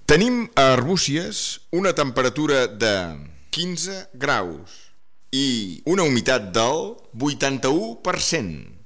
Tenim a Arbúcies una temperatura de 15 graus i una humitat del 81%.